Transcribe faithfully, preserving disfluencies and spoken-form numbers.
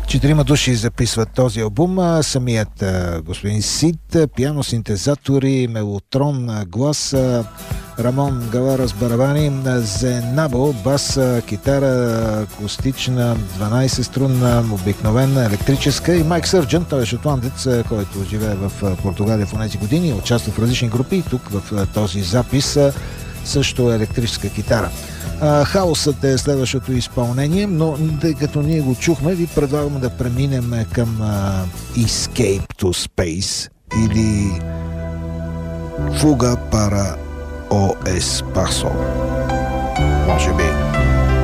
Четирима души записват този албум. Самият господин Сид, пиано, синтезатори, мелотрон, глас, Рамон Галарас барабани, Зенабо бас, китара акустична, дванайсет струнна, обикновена, електрическа, и Майк Сърджън, той е шотландец, който живее в Португалия в тези години, участва в различни групи и тук в този запис също електрическа китара. Хаосът е следващото изпълнение, но тъй като ние го чухме, ви предлагам да преминем към uh, Escape to Space или Fuga para o Espacio. Може би.